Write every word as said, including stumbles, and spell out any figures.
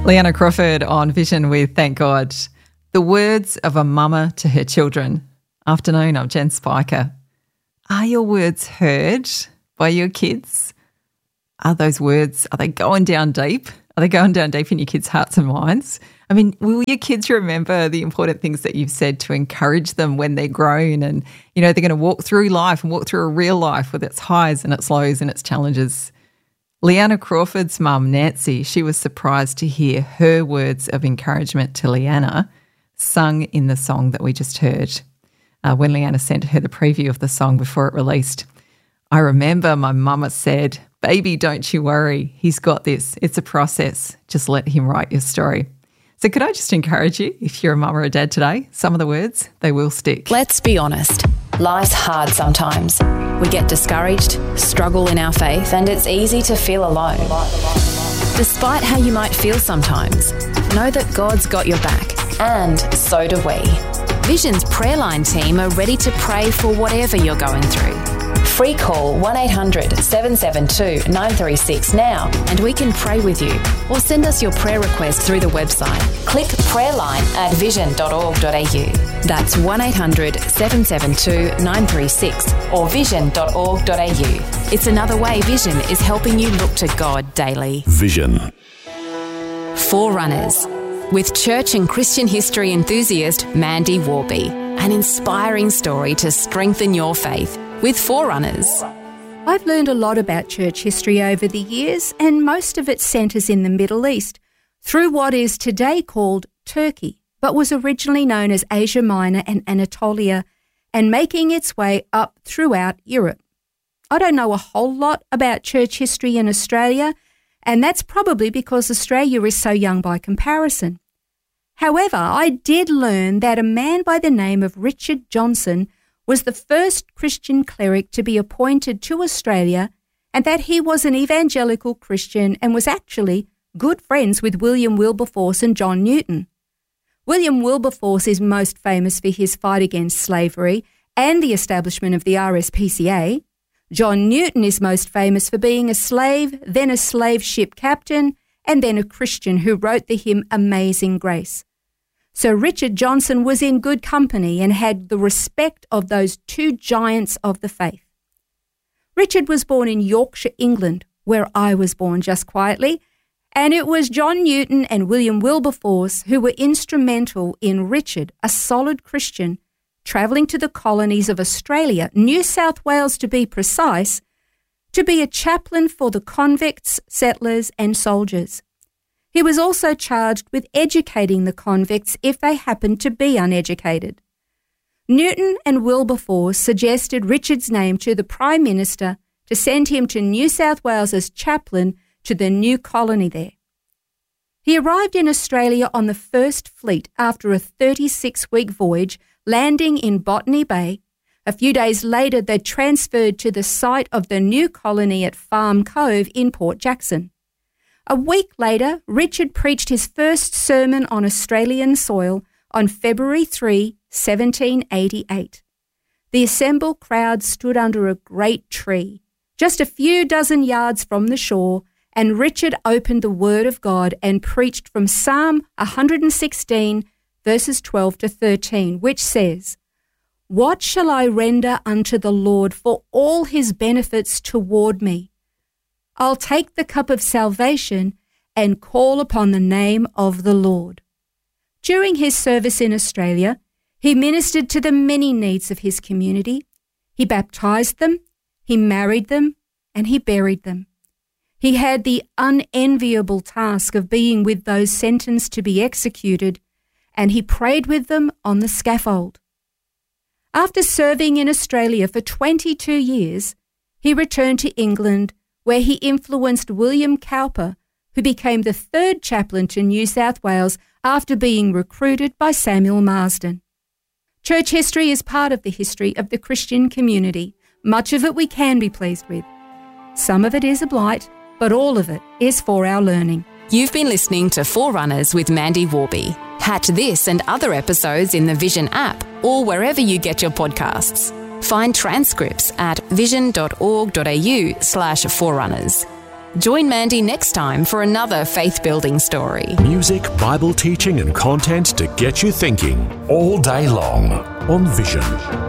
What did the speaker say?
Leanna Crawford on Vision with Thank God. The words of a mama to her children. Afternoon, I'm Jen Spiker. Are your words heard by your kids? Are those words, are they going down deep? Are they going down deep in your kids' hearts and minds? I mean, will your kids remember the important things that you've said to encourage them when they're grown and, you know, they're going to walk through life and walk through a real life with its highs and its lows and its challenges? Leanna Crawford's mum, Nancy, she was surprised to hear her words of encouragement to Leanna sung in the song that we just heard. Uh, when Leanna sent her the preview of the song before it released, I remember my mama said, "Baby, don't you worry. He's got this. It's a process. Just let him write your story." So could I just encourage you, if you're a mum or a dad today, some of the words, they will stick. Let's be honest. Life's hard sometimes. We get discouraged, struggle in our faith, and it's easy to feel alone. Despite how you might feel sometimes, know that God's got your back, and so do we. Vision's prayer line team are ready to pray for whatever you're going through. Free call one eight hundred seven seven two nine three six now and we can pray with you, or send us your prayer request through the website. Click prayerline at vision dot org dot a u. That's one eight hundred seven seven two nine three six or vision dot org dot a u. It's another way Vision is helping you look to God daily. Vision. Forerunners, with church and Christian history enthusiast Mandy Warby. An inspiring story to strengthen your faith with Forerunners. I've learned a lot about church history over the years, and most of it centres in the Middle East, through what is today called Turkey, but was originally known as Asia Minor and Anatolia, and making its way up throughout Europe. I don't know a whole lot about church history in Australia, and that's probably because Australia is so young by comparison. However, I did learn that a man by the name of Richard Johnson was the first Christian cleric to be appointed to Australia, and that he was an evangelical Christian and was actually good friends with William Wilberforce and John Newton. William Wilberforce is most famous for his fight against slavery and the establishment of the R S P C A. John Newton is most famous for being a slave, then a slave ship captain, and then a Christian who wrote the hymn Amazing Grace. So Richard Johnson was in good company and had the respect of those two giants of the faith. Richard was born in Yorkshire, England, where I was born just quietly, and it was John Newton and William Wilberforce who were instrumental in Richard, a solid Christian, travelling to the colonies of Australia, New South Wales to be precise, to be a chaplain for the convicts, settlers and soldiers. He was also charged with educating the convicts if they happened to be uneducated. Newton and Wilberforce suggested Richard's name to the Prime Minister to send him to New South Wales as chaplain to the new colony there. He arrived in Australia on the First Fleet after a thirty-six week voyage, landing in Botany Bay. A few days later, they transferred to the site of the new colony at Farm Cove in Port Jackson. A week later, Richard preached his first sermon on Australian soil on February third, seventeen eighty-eight. The assembled crowd stood under a great tree, just a few dozen yards from the shore, and Richard opened the Word of God and preached from Psalm one hundred sixteen, verses twelve to thirteen, which says, "What shall I render unto the Lord for all his benefits toward me? I'll take the cup of salvation and call upon the name of the Lord." During his service in Australia, he ministered to the many needs of his community. He baptised them, he married them, and he buried them. He had the unenviable task of being with those sentenced to be executed, and he prayed with them on the scaffold. After serving in Australia for twenty-two years, he returned to England, where he influenced William Cowper, who became the third chaplain to New South Wales after being recruited by Samuel Marsden. Church history is part of the history of the Christian community. Much of it we can be pleased with. Some of it is a blight, but all of it is for our learning. You've been listening to Forerunners with Mandy Warby. Catch this and other episodes in the Vision app or wherever you get your podcasts. Find transcripts at vision dot org dot a u slash forerunners. Join Mandy next time for another faith-building story. Music, Bible teaching and content to get you thinking all day long on Vision.